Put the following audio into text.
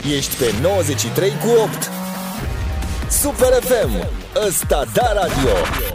Ești pe 93,8. Super FM, ăsta da radio.